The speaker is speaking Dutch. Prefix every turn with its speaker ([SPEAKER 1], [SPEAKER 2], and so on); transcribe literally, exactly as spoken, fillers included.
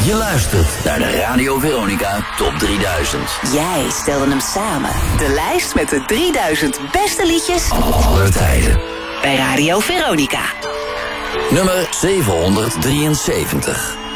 [SPEAKER 1] Je luistert naar de Radio Veronica Top drieduizend.
[SPEAKER 2] Jij stelde hem samen. De lijst met de drieduizend beste liedjes
[SPEAKER 1] aller tijden.
[SPEAKER 2] Bij Radio Veronica.
[SPEAKER 1] Nummer zevenhonderddrieënzeventig.